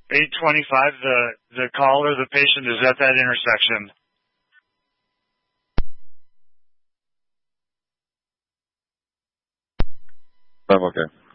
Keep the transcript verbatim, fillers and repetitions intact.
eight twenty-five, the, the caller, the patient is at that intersection. Oh, okay.